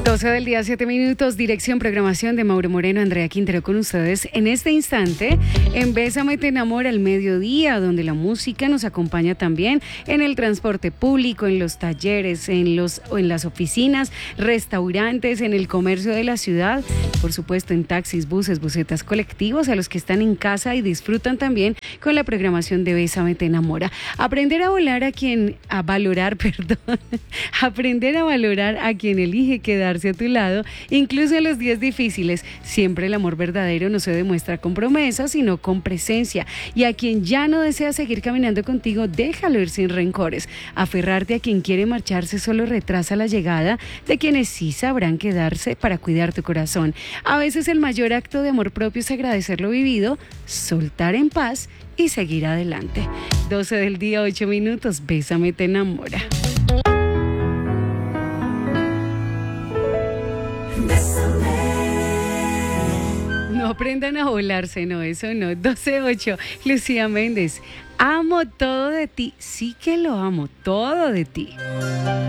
12 del día, 7 minutos, dirección, programación de Mauro Moreno, Andrea Quintero con ustedes en este instante en Bésame te enamora al mediodía, donde la música nos acompaña también en el transporte público, en los talleres, en las oficinas, restaurantes, en el comercio de la ciudad, por supuesto en taxis, buses, busetas, colectivos, a los que están en casa y disfrutan también con la programación de Bésame te enamora. Aprender a valorar a quien elige quedarse a tu lado, incluso en los días difíciles. Siempre el amor verdadero no se demuestra con promesas, sino con presencia. Y a quien ya no desea seguir caminando contigo, déjalo ir sin rencores. Aferrarte a quien quiere marcharse solo retrasa la llegada de quienes sí sabrán quedarse para cuidar tu corazón. A veces el mayor acto de amor propio es agradecer lo vivido, soltar en paz y seguir adelante. 12 del día, 8 minutos. Bésame te enamora. No aprendan a volarse, no, eso no. 12-8, Lucía Méndez. Amo todo de ti, sí que lo amo, todo de ti.